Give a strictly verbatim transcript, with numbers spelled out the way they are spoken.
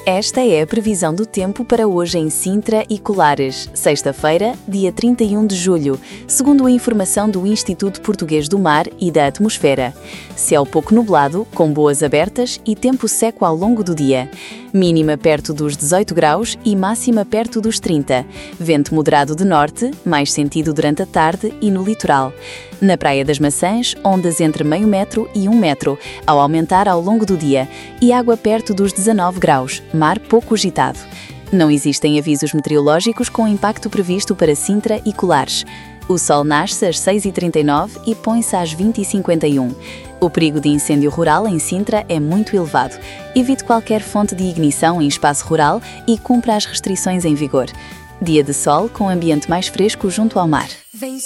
Esta é a previsão do tempo para hoje em Sintra e Colares, sexta-feira, dia trinta e um de julho, segundo a informação do Instituto Português do Mar e da Atmosfera. Céu pouco nublado, com boas abertas e tempo seco ao longo do dia. Mínima perto dos dezoito graus e máxima perto dos trinta. Vento moderado de norte, mais sentido durante a tarde e no litoral. Na Praia das Maçãs, ondas entre meio metro e um metro, ao aumentar ao longo do dia, e água perto dos dezanove graus, mar pouco agitado. Não existem avisos meteorológicos com impacto previsto para Sintra e Colares. O sol nasce às seis e trinta e nove e põe-se às vinte e cinquenta e um. O perigo de incêndio rural em Sintra é muito elevado. Evite qualquer fonte de ignição em espaço rural e cumpra as restrições em vigor. Dia de sol com ambiente mais fresco junto ao mar.